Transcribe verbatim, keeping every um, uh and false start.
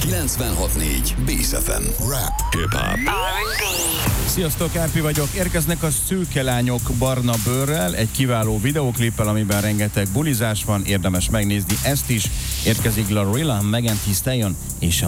kilencvenhat négy Bész ef em. Rap, hip-hop. Sziasztok, Árpi vagyok. Érkeznek a szőke lányok barna bőrrel, egy kiváló videóklippel, amiben rengeteg bulizás van, érdemes megnézni ezt is. Érkezik Glorilla, Megan Thee Stallion és a